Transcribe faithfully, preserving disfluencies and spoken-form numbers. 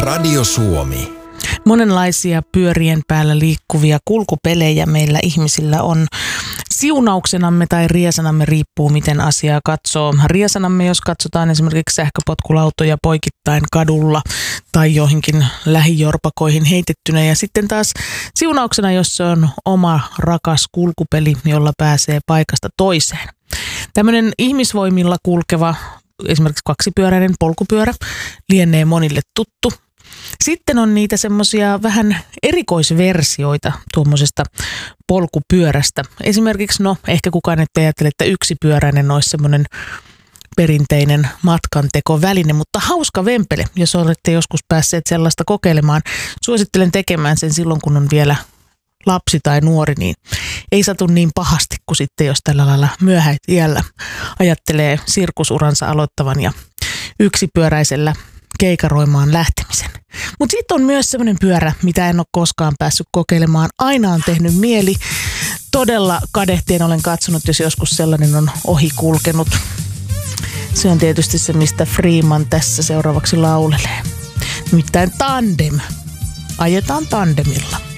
Radio Suomi. Monenlaisia pyörien päällä liikkuvia kulkupelejä meillä ihmisillä on. Siunauksenamme tai riesanamme riippuu, miten asiaa katsoo. Riesanamme, jos katsotaan esimerkiksi sähköpotkulautoja poikittain kadulla tai joihinkin lähijorpakoihin heitettynä. Ja sitten taas siunauksena, jos se on oma rakas kulkupeli, jolla pääsee paikasta toiseen. Tämmöinen ihmisvoimilla kulkeva, esimerkiksi kaksipyöräinen polkupyörä, lienee monille tuttu. Sitten on niitä semmoisia vähän erikoisversioita tuommoisesta polkupyörästä. Esimerkiksi, no ehkä kukaan ette ajattele, että yksipyöräinen olisi semmoinen perinteinen matkantekoväline, mutta hauska vempele, jos olette joskus päässeet sellaista kokeilemaan. Suosittelen tekemään sen silloin, kun on vielä lapsi tai nuori, niin ei satu niin pahasti kuin sitten, jos tällä lailla myöhäiällä ajattelee sirkusuransa aloittavan ja yksipyöräisellä keikaroimaan lähtemisen. Mutta sitten on myös semmoinen pyörä, mitä en ole koskaan päässyt kokeilemaan. Aina on tehnyt mieli. Todella kadehtien olen katsonut, jos joskus sellainen on ohi kulkenut. Se on tietysti se, mistä Freeman tässä seuraavaksi laulelee. Nimittäin tandem. Ajetaan tandemilla.